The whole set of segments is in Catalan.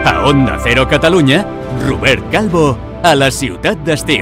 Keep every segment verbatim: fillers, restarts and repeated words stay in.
A Onda Cero Catalunya, Robert Calvo, a la ciutat d'estiu.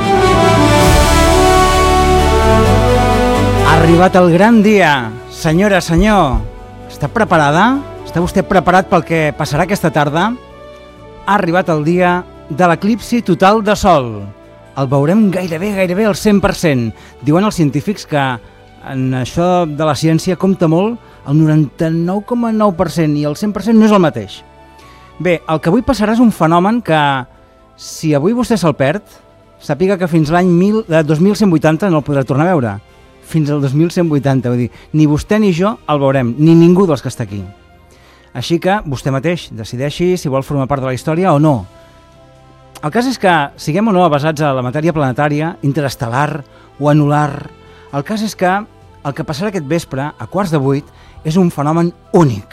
Ha arribat el gran dia. Senyora, senyor, està preparada? Està vostè preparat pel que passarà aquesta tarda? Ha arribat el dia de l'eclipsi total de Sol. El veurem gairebé, gairebé al cent per cent. Diuen els científics que en això de la ciència compta molt el noranta-nou coma nou per cent i el cent per cent no és el mateix. Bé, el que avui passarà és un fenomen que, si avui vostè se'l perd, sàpiga que fins l'any dos mil cent vuitanta no el podrà tornar a veure. Fins al dos mil cent vuitanta, vull dir, ni vostè ni jo el veurem, ni ningú dels que està aquí. Així que vostè mateix decideixi si vol formar part de la història o no. El cas és que, siguem o no basats a la matèria planetària, interestel·lar o anular, el cas és que el que passarà aquest vespre, a quarts de vuit, és un fenomen únic.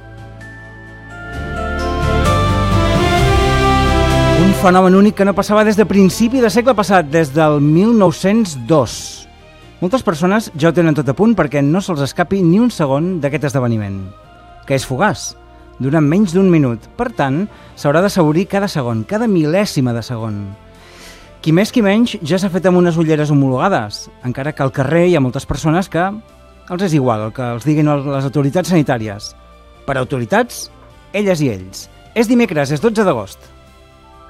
Un fenomen únic que no passava des de principi de segle passat, des del mil nou-cents dos. Moltes persones ja ho tenen tot a punt perquè no se'ls escapi ni un segon d'aquest esdeveniment, que és fugaç, durant menys d'un minut. Per tant, s'haurà d'assaborir cada segon, cada mil·lèsima de segon. Qui més qui menys ja s'ha fet amb unes ulleres homologades, encara que al carrer hi ha moltes persones que els és igual el que els diguin les autoritats sanitàries. Per autoritats, elles i ells. És dimecres, és dotze d'agost.